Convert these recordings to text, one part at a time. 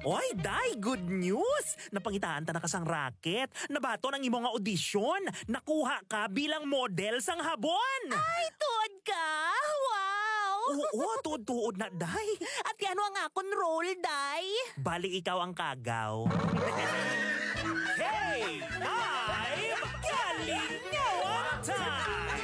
Oy, Day, good news! Napangitaan ta na kasang racket. Nabato ng imong nga audisyon. Nakuha ka bilang model sang habon. Ay, tuod ka? Wow! Oo, tuod-tuod na, Day. At yan ang akong role, Day. Bali ikaw ang kagaw. Hey! I'm Kalingawang time!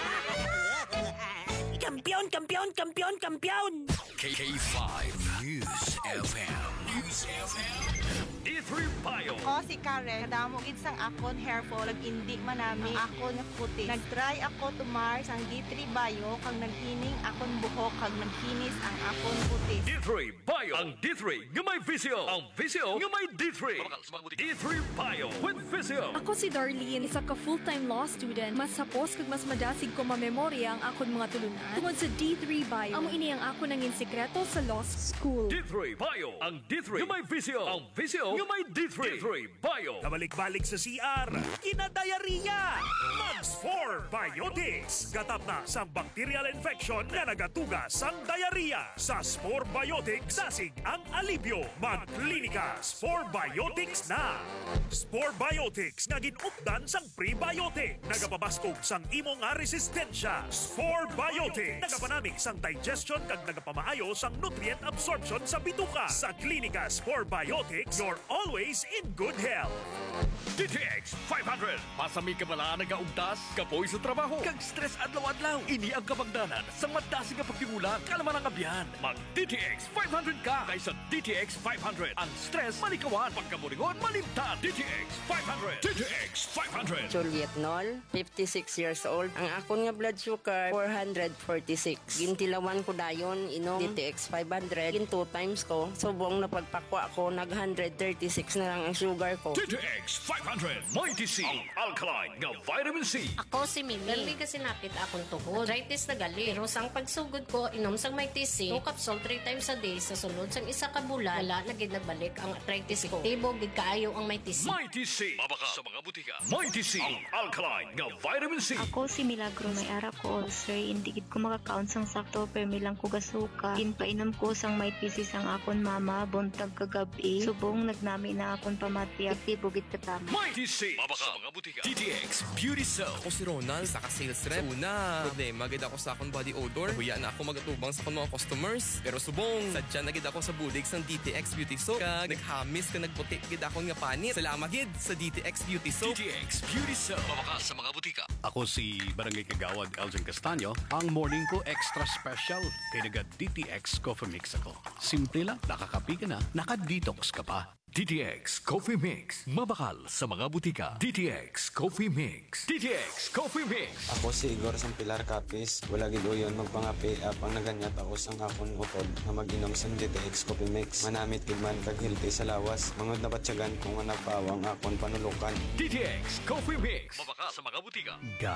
Kampiyon, kampiyon, kampiyon, kampiyon! K5 News FM. News FM. D3 Bio. Ako si Karen, kadamo gid sang akon hair fall, hindi manami akon nga puti. Nagtry ako tumar sang D3 Bio kang naghining akon buhok kag naghinis ang akon puti. D3 Bio. Ang D3 nga may visio. Ang visio nga may D3. D3 Bio with visio. Ako si Darlene, isa ka full-time law student. Mas hapos kag mas madasig ko mamemorya ang akon mga tulunan. Tungod sa D3 Bio, amo ini ang ako nangin sekreto sa law school. D3 Bio. Ang D3 nga may visio. Ang visio nga may D3. D3 Bio. Kabalik-balik sa CR, kinadayariya! Mags 4 Biotics! Gatap na sa bacterial infection na nagatugas sang diarrhea. Sa Spore Biotics, sasig ang alibyo. Mag-klinika, Spore Biotics na! Spore Biotics nga ginupdan sang prebiotic. Nagapabaskog sang imo nga resistensya. Spore Biotics! Nagapanamig sang digestion kag nagapamaayo sang nutrient absorption sa bituka. Sa klinika Spore Biotics, you're always in good health. DTX 500. Pasami ka bala nagaugtas, kapoy sa trabaho, kag stress adlaw-adlaw. Ini ang kabangdanan sa madasi nga pagtigula, kalaman ang abyan. Mag DTX 500 ka kaysa DTX 500. Ang stress malikawan, pagkamuringon malimtan. DTX 500. DTX 500. Juliet Nol, 56 years old. Ang akon nga blood sugar 446. Gintilawan ko dayon inom DTX 500. Gin 2 times ko. Subong na pagpakwa ko nag 136 na lang ang sugar ko. DTX 500. Mighty C. Ang alkaline nga vitamin C. Ako si Mimi. Gali kasi napit akong tuhod. Arthritis na gali. Pero sang pagsugod ko, inom sang Mighty C. 2 capsule 3 times a day. Sa sunod sang isa ka bulan, wala na gid nagbalik ang arthritis ko. Tibo gid kaayo ang Mighty C. Mighty C. Mabaka sa mga butika. Mighty C. Ang alkaline nga vitamin C. Ako si Milagro, may ara ko ulcer. Hindi gid ko makakaon sang sakto pero milang ko gasuka. Ginpainom ko sang Mighty C sang akon mama buntag kagabi. Subong nagnami na akon pamati. Tibo gid katama. Mighty C. Mabaka sa mga butika. DTX Beauty Soap. Ako si Ronald, saka sales rep. So una, problema gid ako sa akong body odor. Huya na ako magatubang sa akong mga customers. Pero subong, sadya na gid ako sa bulig sang DTX Beauty Soap. Kag naghamis ka nagputi gid akong nga panit. Salamat gid sa DTX Beauty Soap. DTX Beauty Soap. Mabaka sa mga butika. Ako si Barangay Kagawad Elgin Castaño. Ang morning ko extra special kay naga DTX Coffee Mix ako. Simple lang, nakakapi ka na, naka-detox ka pa. DTX Coffee Mix. Mabakal sa mga butika. DTX Coffee Mix. DTX Coffee Mix. Ako si Igor sang Pilar Capis. Wala gid uyon magpangapi apang naganyat ako sang akon utod na mag-inom sang DTX Coffee Mix. Manamit gid man kag healthy sa lawas. Mangod na batyagan kung nga napawang akon panulukan. DTX Coffee Mix. Mabaka sa mga butika.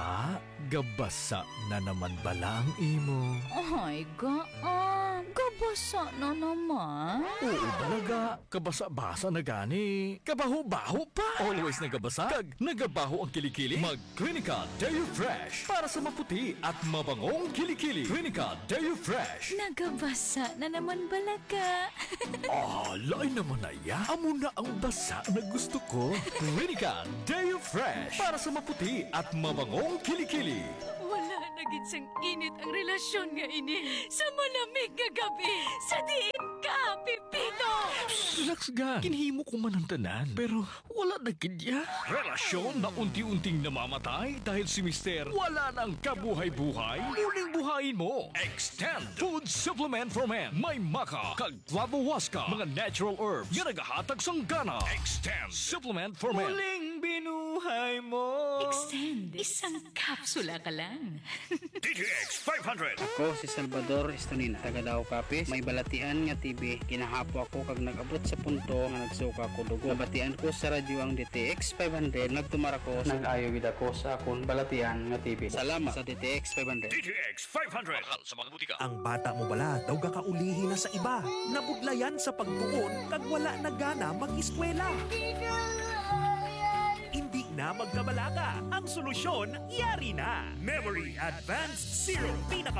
Gabasa na naman bala ang imo. Ay, gabasa na naman. Oo talaga, kabasa-basa na gani. Kabaho-baho pa. Always nagabasa, kag nagabaho ang kilikili. Mag-Clinica Deo Fresh para sa maputi at mabangong kilikili. Clinica Deo Fresh. Nagabasa na naman balaga. Lain naman na ya. Amo na ang basa na gusto ko. Clinica Deo Fresh para sa maputi at mabangong kilikili. Wala na gid sang init ang relasyon nga ini. Sa malamig nga gabi. Sa diin ka, Pipito! Relax ga. Kinhimo ko man ang tanan. Pero wala na gid ya. Relasyon na unti-unting namamatay dahil si Mister wala nang kabuhay-buhay. Muling buhayin mo. Extend Food Supplement for Men. May maka, kag flavowaska, mga natural herbs nga nagahatag sang gana. Extend Supplement for Men. Muling binuhay mo. Extend. Isang kapsula ka lang. DTX 500. Ako si Salvador Estonina, taga Davao Capis. May balatian nga TV. Ginahapo ako kag nag-abot sa punto nga nagsuka ko dugo. Nabatian ko sa radyo ang DTX 500. Nagtumar ako. Nag-ayo gid ako sa akong balatian nga TV. Salamat sa DTX 500. DTX 500. Mahal sa mga butika. Ang bata mo bala daw gakaulihi na sa iba. Nabudlayan sa pagtuon kag wala na gana mag-eskwela. Hindi na magkabalaga. Ang solusyon, yari na. Memory Advanced Serum.